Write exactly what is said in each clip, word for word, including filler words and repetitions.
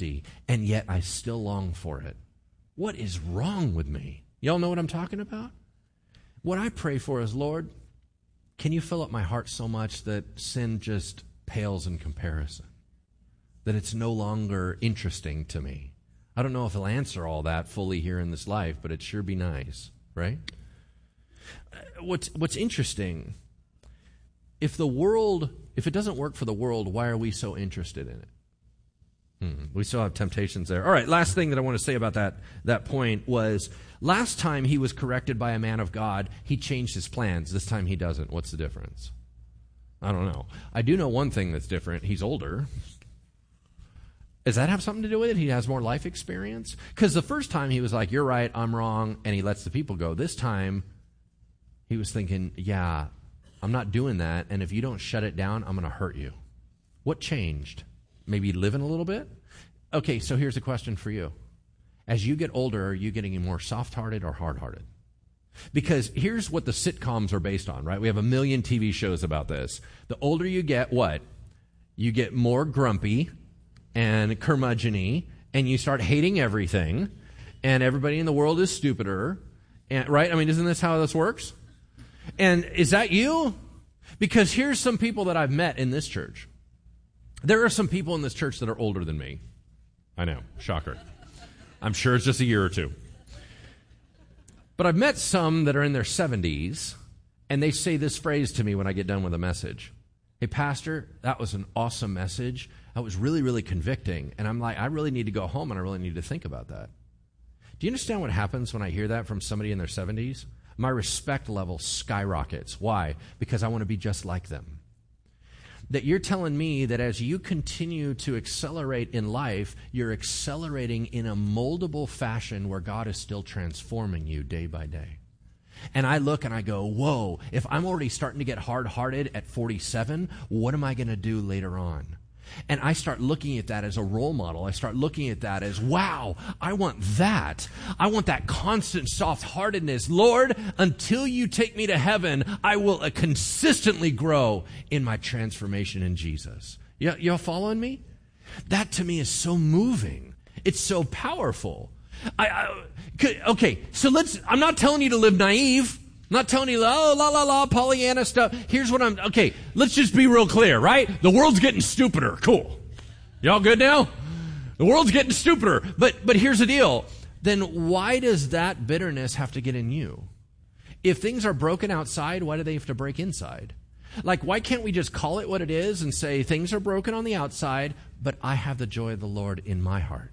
empty, and yet I still long for it. What is wrong with me? Y'all know what I'm talking about? What I pray for is, Lord, can you fill up my heart so much that sin just pales in comparison? That it's no longer interesting to me. I don't know if he'll answer all that fully here in this life, but it'd sure be nice, right? What's, what's interesting, if the world, if it doesn't work for the world, why are we so interested in it? Hmm, we still have temptations there. All right, last thing that I want to say about that, that point was, last time he was corrected by a man of God, he changed his plans. This time he doesn't. What's the difference? I don't know. I do know one thing that's different. He's older. Does that have something to do with it? He has more life experience? Because the first time he was like, you're right, I'm wrong, and he lets the people go. This time he was thinking, yeah, I'm not doing that, and if you don't shut it down, I'm going to hurt you. What changed? Maybe living a little bit? Okay, so here's a question for you. As you get older, are you getting more soft-hearted or hard-hearted? Because here's what the sitcoms are based on, right? We have a million T V shows about this. The older you get, what? You get more grumpy and curmudgeon-y, and you start hating everything, and everybody in the world is stupider, and, right? I mean, isn't this how this works? And is that you? Because here's some people that I've met in this church. There are some people in this church that are older than me. I know, shocker. I'm sure it's just a year or two. But I've met some that are in their seventies, and they say this phrase to me when I get done with a message. Hey, Pastor, that was an awesome message. That was really, really convicting. And I'm like, I really need to go home, and I really need to think about that. Do you understand what happens when I hear that from somebody in their seventies? My respect level skyrockets. Why? Because I want to be just like them. That you're telling me that as you continue to accelerate in life, you're accelerating in a moldable fashion where God is still transforming you day by day. And I look and I go, whoa, if I'm already starting to get hard-hearted at forty-seven, what am I going to do later on? And I start looking at that as a role model. I start looking at that as, wow, I want that. I want that constant soft-heartedness. Lord, until you take me to heaven, I will uh, consistently grow in my transformation in Jesus. Y- y'all following me? That to me is so moving. It's so powerful. I, I, okay, so let's, I'm not telling you to live naive. I'm not telling you, oh, la, la, la, Pollyanna stuff. Here's what I'm, okay, let's just be real clear, right? The world's getting stupider. Cool. Y'all good now? The world's getting stupider. But, but here's the deal. Then why does that bitterness have to get in you? If things are broken outside, why do they have to break inside? Like, why can't we just call it what it is and say things are broken on the outside, but I have the joy of the Lord in my heart?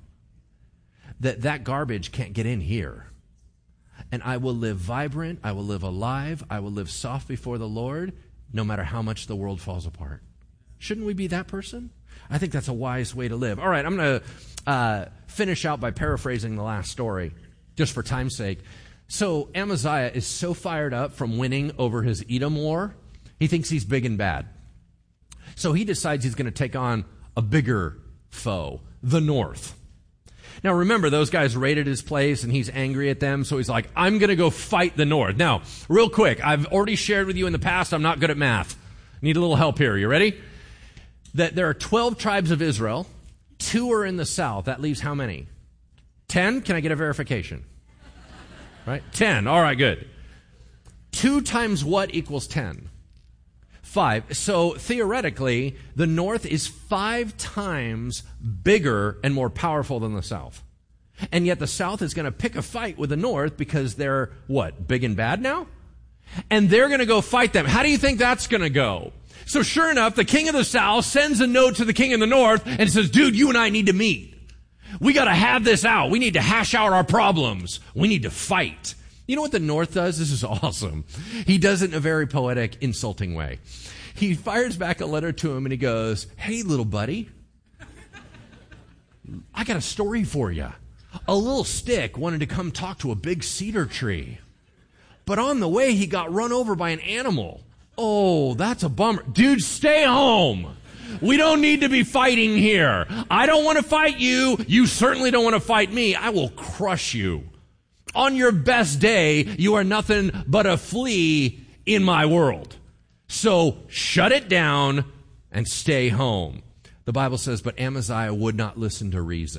That that garbage can't get in here. And I will live vibrant, I will live alive, I will live soft before the Lord, no matter how much the world falls apart. Shouldn't we be that person? I think that's a wise way to live. All right, I'm going to uh, finish out by paraphrasing the last story, just for time's sake. So Amaziah is so fired up from winning over his Edom war, he thinks he's big and bad. So he decides he's going to take on a bigger foe, the North. Now remember, those guys raided his place and he's angry at them, so he's like, I'm going to go fight the North. Now, real quick, I've already shared with you in the past, I'm not good at math. Need a little help here. You ready? That there are twelve tribes of Israel. Two are in the south. That leaves how many? Ten? Can I get a verification? Right? Ten. All right, good. Two times what equals ten? Five. So theoretically, the North is five times bigger and more powerful than the South. And yet the South is going to pick a fight with the North because they're, what, big and bad now? And they're going to go fight them. How do you think that's going to go? So sure enough, the king of the South sends a note to the king of the North and says, dude, you and I need to meet. We got to have this out. We need to hash out our problems. We need to fight. You know what the North does? This is awesome. He does it in a very poetic, insulting way. He fires back a letter to him and he goes, hey, little buddy, I got a story for you. A little stick wanted to come talk to a big cedar tree. But on the way, he got run over by an animal. Oh, that's a bummer. Dude, stay home. We don't need to be fighting here. I don't want to fight you. You certainly don't want to fight me. I will crush you. On your best day, you are nothing but a flea in my world. So shut it down and stay home. The Bible says, but Amaziah would not listen to reason.